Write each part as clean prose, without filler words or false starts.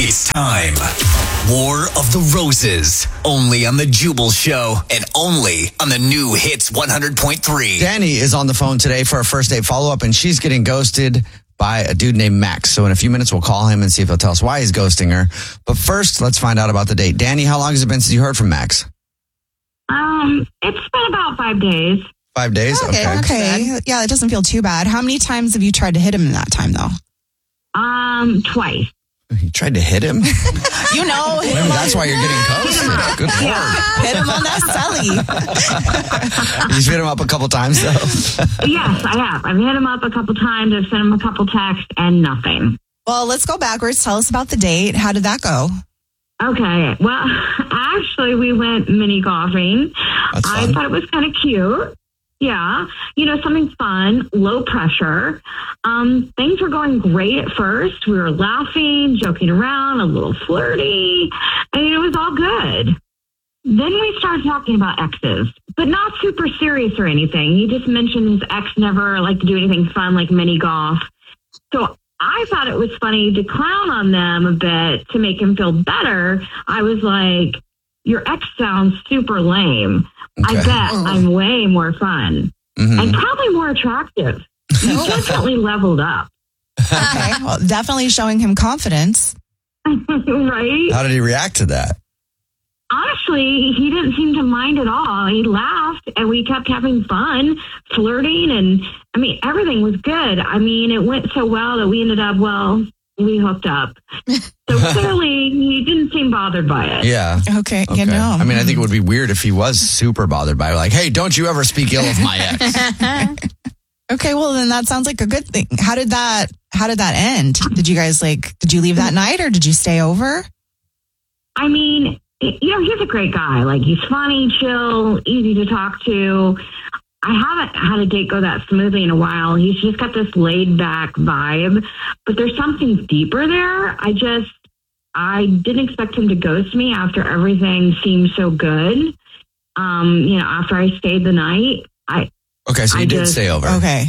It's time. War of the Roses. Only on the Jubal Show and only on the new Hits 100.3. Danny is on the phone today for a first date follow-up, and she's getting ghosted by a dude named Max. So in a few minutes, we'll call him and see if he'll tell us why he's ghosting her. But first, let's find out about the date. Danny, how long has it been since you heard from Max? It's been about 5 days. 5 days? Okay. Yeah, it doesn't feel too bad. How many times have you tried to hit him in that time, though? Twice. You tried to hit him? You know, hit Maybe him that's why you're getting ghosted. Good Lord. hit him on that celly. You just hit him up a couple times, though? Yes, I have. I've hit him up a couple times. I've sent him a couple texts and nothing. Well, let's go backwards. Tell us about the date. How did that go? Okay. Well, actually, we went mini golfing. That's I fun. thought it was kind of cute. Yeah. You know, something fun, low pressure. Things were going great at first. We were laughing, joking around, a little flirty. I mean, it was all good. Then we started talking about exes, but not super serious or anything. He just mentioned his ex never liked to do anything fun like mini golf. So I thought it was funny to clown on them a bit to make him feel better. I was like, your ex sounds super lame. Okay. I bet I'm way more fun and probably more attractive. You definitely leveled up. Okay. Well, definitely showing him confidence. Right? How did he react to that? Honestly, he didn't seem to mind at all. He laughed and we kept having fun, flirting, and I mean, everything was good. I mean, it went so well that we ended up, we hooked up. So clearly, he didn't seem bothered by it. Yeah. Okay. You know. I mean, I think it would be weird if he was super bothered by it. Like, hey, don't you ever speak ill of my ex. Okay, well, then that sounds like a good thing. How did that end? Did you guys did you leave that night or did you stay over? I mean, you know, he's a great guy. Like, he's funny, chill, easy to talk to. I haven't had a date go that smoothly in a while. He's just got this laid back vibe, but there's something deeper there. I didn't expect him to ghost me after everything seemed so good. You know, after I stayed the night, Okay, so you did stay over. Okay.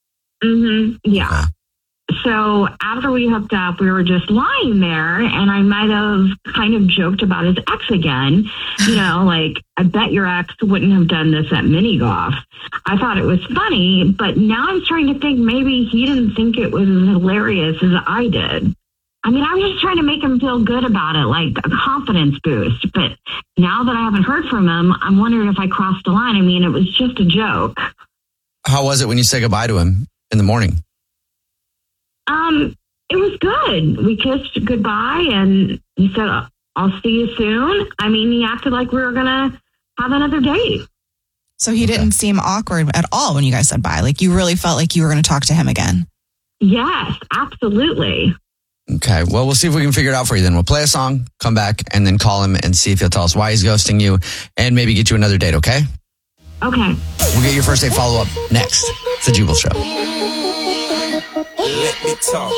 Yeah. So after we hooked up, we were just lying there, and I might have kind of joked about his ex again. You know, like, I bet your ex wouldn't have done this at mini golf. I thought it was funny, but now I'm starting to think maybe he didn't think it was as hilarious as I did. I mean, I was just trying to make him feel good about it, like a confidence boost. But now that I haven't heard from him, I'm wondering if I crossed the line. I mean, it was just a joke. How was it when you said goodbye to him in the morning? It was good. We kissed goodbye and he said, I'll see you soon. I mean, he acted like we were going to have another date. So he didn't seem awkward at all when you guys said bye. Like, you really felt like you were going to talk to him again. Yes, absolutely. Okay, well, we'll see if we can figure it out for you then. We'll play a song, come back, and then call him and see if he'll tell us why he's ghosting you and maybe get you another date, okay? Okay. We'll get your first date follow-up next. It's the Jubal Show. Let me talk.